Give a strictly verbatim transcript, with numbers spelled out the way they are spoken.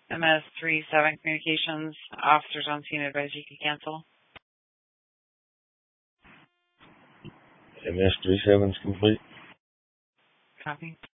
M S three seven Communications, officers on scene advise you can cancel. M S three seven's complete. Copy.